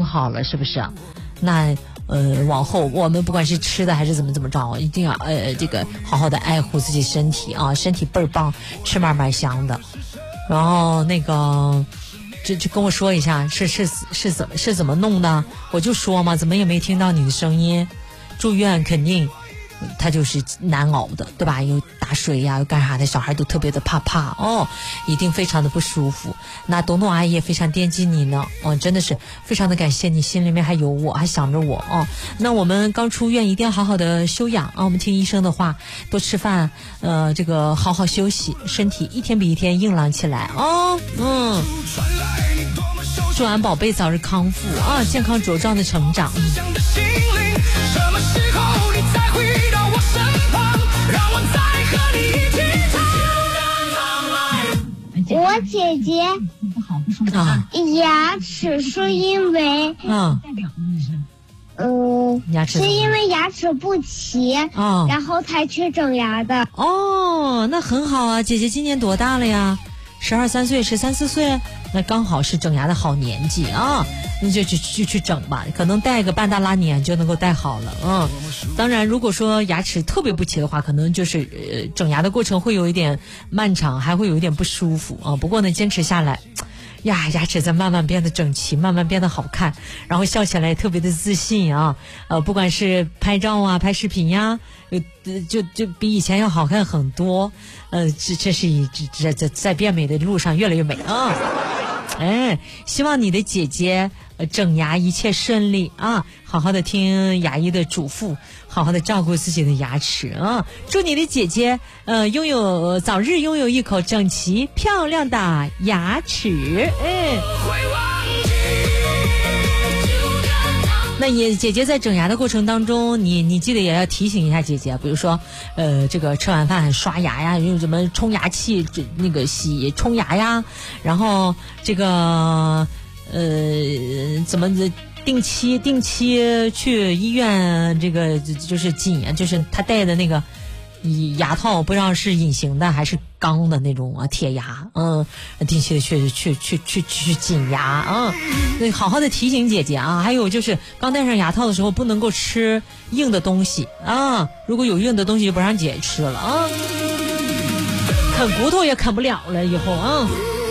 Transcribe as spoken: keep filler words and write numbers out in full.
好了，是不是？那呃，往后我们不管是吃的还是怎么怎么着，一定要呃这个好好的爱护自己身体啊，身体倍儿棒，吃嘛嘛香的。然后那个。就就跟我说一下是是是怎么是怎么弄的，我就说嘛，怎么也没听到你的声音。住院肯定他就是难熬的，对吧？有打水呀，有干啥的，小孩都特别的怕怕哦，一定非常的不舒服。那董董阿姨也非常惦记你呢，哦，真的是非常的感谢你，心里面还有我，还想着我哦。那我们刚出院，一定要好好的休养啊，我们听医生的话，多吃饭，呃，这个好好休息，身体一天比一天硬朗起来哦，嗯。祝俺宝贝早日康复啊，健康茁壮的成长。嗯我姐姐啊，牙齿是因为啊， 呃， 牙齿是因为牙齿不齐啊， 然后才去整牙的。 哦，那很好啊，姐姐今年多大了呀？十二三岁，十三四岁，那刚好是整牙的好年纪啊，那就去去去整吧，可能戴个半大拉年就能够戴好了。嗯，当然，如果说牙齿特别不齐的话，可能就是呃整牙的过程会有一点漫长，还会有一点不舒服啊。不过呢，坚持下来。呀，牙齿在慢慢变得整齐，慢慢变得好看，然后笑起来也特别的自信啊！呃，不管是拍照啊、拍视频呀、呃，就就比以前要好看很多。呃，这这是一这在在变美的路上越来越美啊！哎，希望你的姐姐呃整牙一切顺利啊！好好的听牙医的嘱咐，好好的照顾自己的牙齿啊！祝你的姐姐呃拥有早日拥有一口整齐漂亮的牙齿。哎，那也姐姐在整牙的过程当中，你你记得也要提醒一下姐姐，比如说呃这个吃完饭刷牙呀，用什么冲牙器这那个洗冲牙呀，然后这个呃怎么定期定期去医院，这个就是紧，就是他戴的那个牙套，不知道是隐形的还是钢的那种啊铁牙，嗯，定期的去去去去去紧牙啊，那好好的提醒姐姐啊。还有就是刚戴上牙套的时候，不能够吃硬的东西啊，如果有硬的东西就不让姐姐吃了啊，啃骨头也啃不了了以后啊。